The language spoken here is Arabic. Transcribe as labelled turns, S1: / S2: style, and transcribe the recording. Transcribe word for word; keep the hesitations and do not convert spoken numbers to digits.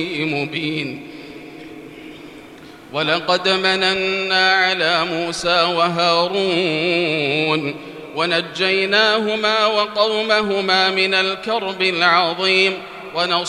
S1: مبين. ولقد مننا على موسى وهارون ونجيناهما وقومهما من الكرب العظيم.